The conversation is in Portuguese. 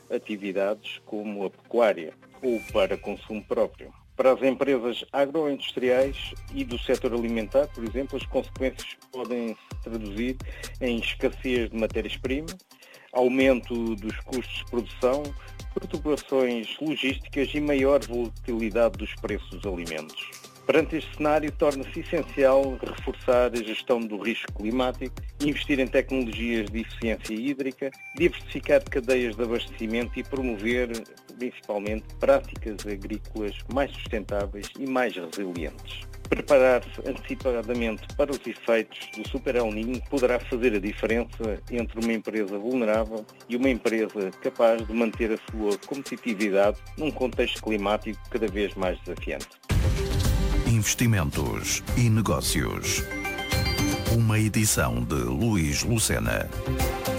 atividades como a pecuária ou para consumo próprio. Para as empresas agroindustriais e do setor alimentar, por exemplo, as consequências podem se traduzir em escassez de matérias-primas, aumento dos custos de produção, perturbações logísticas e maior volatilidade dos preços dos alimentos. Perante este cenário, torna-se essencial reforçar a gestão do risco climático, investir em tecnologias de eficiência hídrica, diversificar cadeias de abastecimento e promover, principalmente, práticas agrícolas mais sustentáveis e mais resilientes. Preparar-se antecipadamente para os efeitos do Super El Niño poderá fazer a diferença entre uma empresa vulnerável e uma empresa capaz de manter a sua competitividade num contexto climático cada vez mais desafiante. Investimentos e negócios. Uma edição de Luís Lucena.